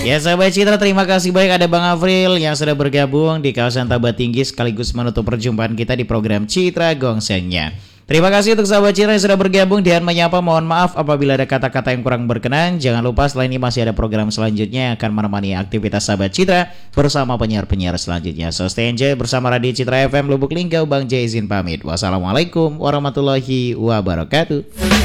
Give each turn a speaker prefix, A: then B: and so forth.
A: Ya sahabat Citra, terima kasih banyak ada Bang Afril yang sudah bergabung di kawasan Tabatinggi sekaligus menutup perjumpaan kita di program Citra Gongsengnya. Terima kasih untuk sahabat Citra yang sudah bergabung dan menyapa. Mohon maaf apabila ada kata-kata yang kurang berkenan. Jangan lupa selain ini masih ada program selanjutnya yang akan menemani aktivitas sahabat Citra bersama penyiar-penyiar selanjutnya. So stay enjoy bersama Radio Citra FM Lubuk Linggau. Bang J izin pamit. Wassalamualaikum warahmatullahi wabarakatuh.